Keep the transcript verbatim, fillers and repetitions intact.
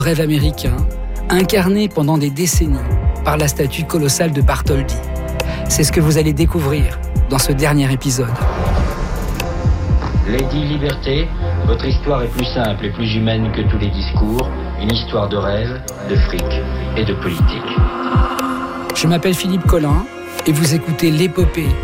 Rêve américain, incarné pendant des décennies par la statue colossale de Bartholdi. C'est ce que vous allez découvrir dans ce dernier épisode. Lady Liberté, votre histoire est plus simple et plus humaine que tous les discours. Une histoire de rêve, de fric et de politique. Je m'appelle Philippe Collin et vous écoutez l'épopée